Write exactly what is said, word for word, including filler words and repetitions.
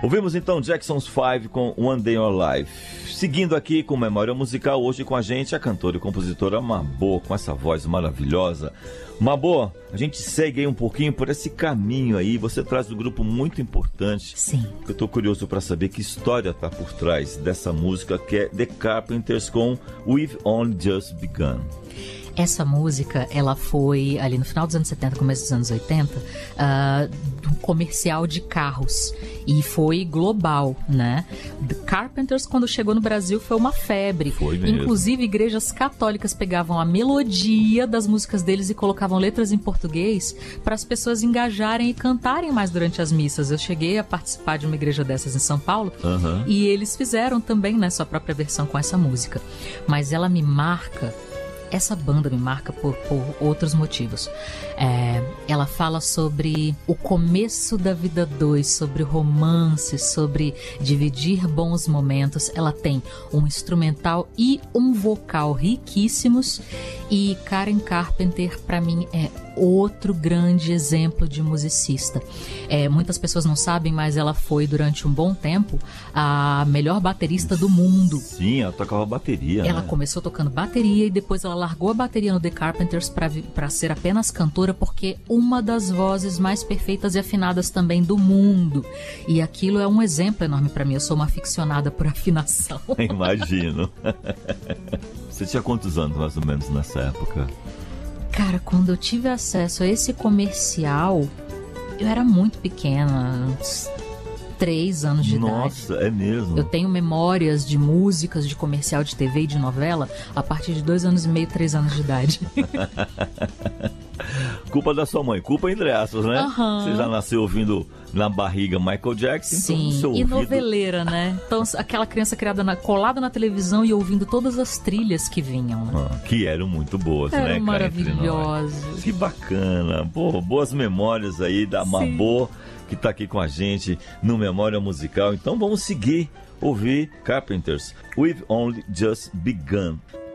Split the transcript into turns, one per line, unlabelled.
Ouvimos então Jackson's Five com One Day in Your Life. Seguindo aqui com Memória Musical, hoje com a gente a cantora e compositora Mabô, com essa voz maravilhosa. Mabô, a gente segue aí um pouquinho por esse caminho aí. Você traz um grupo muito importante.
Sim.
Eu tô curioso para saber que história tá por trás dessa música, que é The Carpenters com We've Only Just Begun.
Essa música, ela foi ali no final dos anos setenta, começo dos anos oitenta, uh, um comercial de carros. E foi global, né? The Carpenters, quando chegou no Brasil, foi uma febre.
Foi mesmo.
Inclusive, igrejas católicas pegavam a melodia das músicas deles e colocavam letras em português para as pessoas engajarem e cantarem mais durante as missas. Eu cheguei a participar de uma igreja dessas em São Paulo,
Uhum.
e eles fizeram também, né, sua própria versão com essa música. Mas ela me marca... Essa banda me marca por, por outros motivos. É, ela fala sobre o começo da vida dois, sobre romance, sobre dividir bons momentos. Ela tem um instrumental e um vocal riquíssimos. E Karen Carpenter, para mim, é outro grande exemplo de musicista. É, muitas pessoas não sabem, mas ela foi, durante um bom tempo, a melhor baterista do mundo.
Sim, ela tocava bateria.
Ela
né?
começou tocando bateria e depois ela largou a bateria no The Carpenters para ser apenas cantora, porque uma das vozes mais perfeitas e afinadas também do mundo. E aquilo é um exemplo enorme para mim. Eu sou uma aficionada por afinação.
Imagino. Você tinha quantos anos, mais ou menos, nessa época?
Cara, quando eu tive acesso a esse comercial, eu era muito pequena, uns três anos de
Nossa,
idade.
é mesmo?
Eu tenho memórias de músicas, de comercial de T V e de novela a partir de dois anos e meio, três anos de idade.
Culpa da sua mãe, culpa entre aspas, né?
Uhum.
Você já nasceu ouvindo na barriga Michael Jackson,
Sim,
então seu
e
ouvido...
noveleira, né? Então, aquela criança criada na, colada na televisão e ouvindo todas as trilhas que vinham, né?
Ah, que eram muito boas,
Eram
né? Cá entre nós.
maravilhosas.
Que bacana. Pô, boas memórias aí da Mabô, que tá aqui com a gente no Memória Musical. Então vamos seguir, ouvir Carpenters, We've Only Just Begun.